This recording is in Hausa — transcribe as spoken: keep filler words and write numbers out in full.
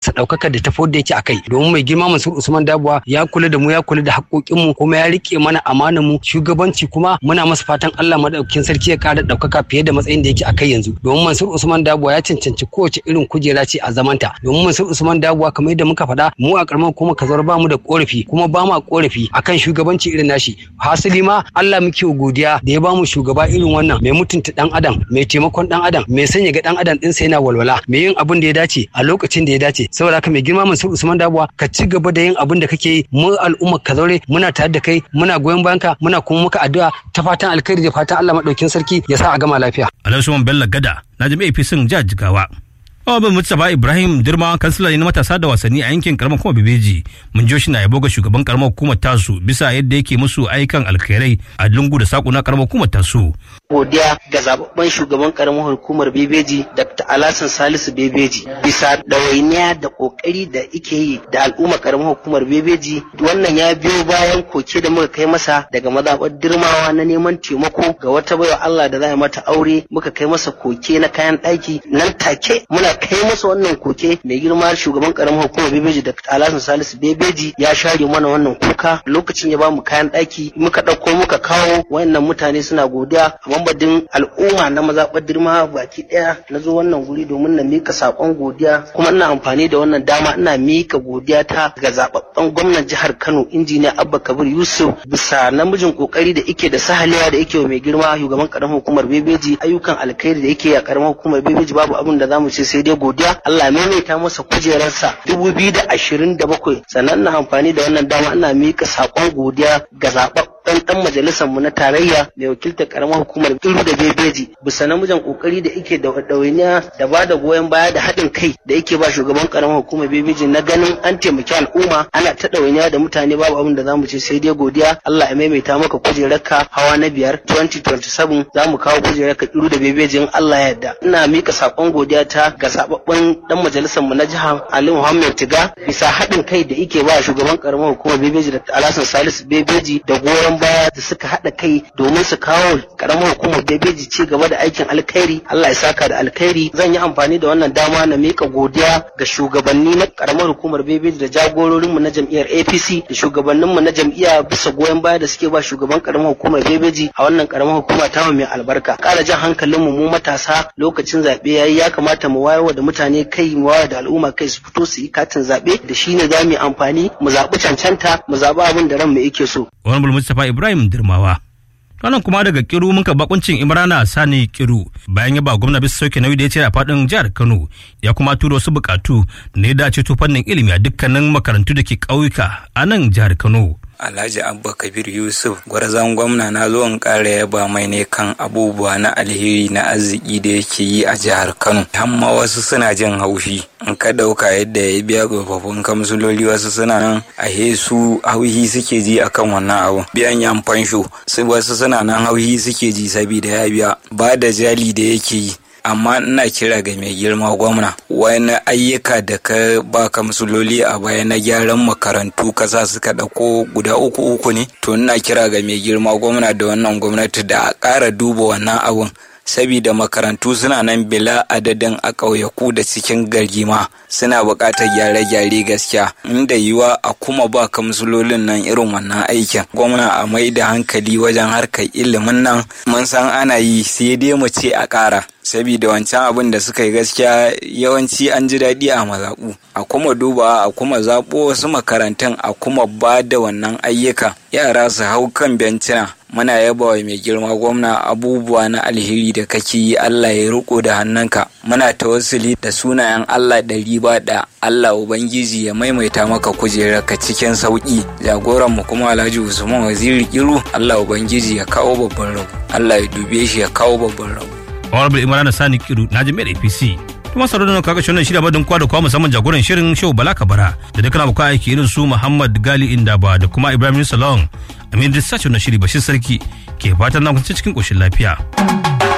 masa ɗaukaka da tafi da yake a kai, domin mai girma Mansur Usman Dabuwa ya kula da mu ya kula da haƙoƙinmu kuma ya rike mana amanar mu shugabanci, kuma muna masa fatan Allah madaukakin sarki ya ƙara ɗaukaka fiye da matsayin da yake a kai yanzu, domin Mansur Usman Dabuwa ya cancanci kowace irin kujera ce a zamanta, domin Mansur Usman Dabuwa kamar yadda muka faɗa mu a ƙaramar kuma Kazawar ba mu da ƙorafi kuma ba ma ƙorafi akan shugabanci irin nashi. Hasali ma Allah muke godiya da ya ba mu shugaba irin wannan mai mutunta dan adam, mai taimakon dan adam, mai sanya ga dan adam din sa yana walwala, mai yin abin da ya dace a lokacin da ya dace. Saboda haka mai girma Mansur Usman Dabuwa ka ci gaba da yin abin da kake yi, mu al'ummar Kazaure muna tare da kai, muna goyon bayanka, muna kuma muka addu'a ta fatan alkhairi da fatan Allah madaukin sarki ya sa a gama lafiya. Alhaji Bello Gada na jami'a P C jihar Jigawa. Abin Mustapha Ibrahim Dirma kansila ne na matasa da wasanni a yankin karamar kuma Bebeji mun jo shi na yabo ga shugaban karamar hukumar tasu bisa yadda yake musu ayyukan alkhairai a lungu da saƙo na karamar hukumar tasu. Godiya ga zababben shugaban karamar hukumar Bebeji Doctor Alhassan Salisu Bebeji bisa ɗawainiya da kokari da yake yi da al'ummar karamar hukumar Bebeji. Wannan ya biyo bayan koke da muka kai masa daga mazaɓar Dirmawa na neman taimako ga wata baiwa Allah da za a mata aure, muka kai masa koke na kayan ɗaki nan take muna kai masa wannan koke. Mai girma shugaban karamar hukumar Bebeji da Alhassan Salisu Bebeji ya share mana wannan kuka lokacin ya ba mu kayan ɗaki muka ɗauko muka kawo. Wayannan mutane suna godiya a mambadin al'umma na mazaɓar Dirma baki ɗaya na zo wannan guri domin na mika saƙon godiya, kuma ina amfani da wannan dama ina mika godiya ta ga zababben gwamnan jihar Kano injiniya Abba Kabir Yusuf bisa namijin kokari da yake da sahalewa da yake wa mai girma shugaban karamar hukumar Bebeji, ayyukan alkhairi da yake a karamar hukumar Bebeji babu abin da zamu ce sai dai godiya. Allah ya maimaita masa kujerarsa dubu biyu da ashirin da bakwai. Sannan na amfani da wannan dama ina mika saƙon godiya ga zababben dan dan majalisar mu na tarayya mai wakiltar karamar hukumar Iru da Bebeji bisa namijin kokari da yake da dawainiya da ba da goyon baya da haɗin kai da yake ba shugaban karamar hukumar Bebeji na ganin an taimaki al'umma ana ta dawainiya da mutane babu abin da zamu ce sai dai godiya. Allah ya maimaita maka kujerarka hawa na biyar twenty twenty-seven zamu kawo kujerarka Iru da Bebeji in Allah ya yarda. Ina mika sakon godiya ta ga sababben dan majalisar mu na jihar Ali Muhammad Tiga bisa haɗin kai da yake ba shugaban karamar hukumar Bebeji da Alhassan Salisu Bebeji da goyon baya da suka haɗa kai domin su kawo karamar hukumar Bebeji ci gaba da aikin alkhairi. Allah ya saka da alkhairi. Zan yi amfani da wannan dama na mika godiya ga shugabanni na karamar hukumar Bebeji da jagororinmu na jam'iyyar A P C da shugabanninmu na jam'iyya bisa goyon baya da suke ba shugaban karamar hukumar Bebeji a wannan karamar hukuma ta mai albarka. Ƙara jan hankalinmu mu matasa lokacin zaɓe yayi, ya kamata mu wayarwa da mutane kai, mu wayar da al'umma kai su fito su yi katin zaɓe da shine za mu yi amfani mu zaɓi cancanta, mu zaɓi abin da ran mu yake so. Wani Mustapha Ibrahim Dirmawa. Wannan kuma daga Kiru muka bakuncin Imrana Sani Kiru bayan ya ba gwamna bisa sauke nauyi da ya ce a fadin jihar Kano, ya kuma tura wasu bukatu da ya dace to fannin ilimi a dukkanin makarantu da ke ƙauyuka a nan jihar Kano. Alhaji Abba Kabir Yusuf gwarzon gwamna na zo in ƙara yaba mai ne kan abubuwa na alheri na arziki da yake yi a jihar Kano. Hamma wasu suna jin haushi in ka dauka yadda ya biya tsofaffin kamsuloli, wasu suna nan a hesu haushi suke ji akan wannan abu. Biyan yan fansho su wasu suna nan haushi suke ji saboda ya biya ba da jali da yake yi. Amma ina kira ga mai girma gwamna, wani ayyuka da ka ba kamsuloli a baya na gyaran makarantu kasa suka dauko guda uku uku ne, to ina kira ga mai girma gwamna da wannan gwamnati da a ƙara duba wannan abun, sabida makarantu suna nan bila adadin a ƙauyaku da cikin gari ma suna buƙatar gyare-gyare gaskiya. Inda yiwa a kuma ba kamsulolin nan irin wannan aikin. Gwamna a mai da hankali wajen harkar ilimin nan, mun san ana yi sai dai mu ce a ƙara. Sabida wancan abin da suka yi gaskiya yawanci an ji daɗi a mazaɓu. A kuma duba a kuma zaɓo wasu makarantun a kuma ba da wannan ayyuka. Yara su hau kan bencina. Muna yaba wa mai girma gwamna abubuwa na alheri da kake yi, Allah ya riko da hannunka. Muna tawassuli da sunayen Allah ɗari ba da Allah Ubangiji ya maimaita maka kujerarka cikin sauƙi. Jagoran mu kuma Alhaji Usman Waziri Kiru, Allah Ubangiji ya kawo babban rabo. Allah ya dube shi ya kawo babban rabo. Honorable Imrana Sani Kiru na jami'ar A P C. Kuma sauro da kaga shirin shirya madin kwa da kwa musamman jagoran shirin Shehu Bala Kabara da dukkan abokan aiki irin su Muhammad Gali Indaba da kuma Ibrahim Salon. Amin da sace na shiri Bashir Sarki ke fatan na cikin koshin lafiya.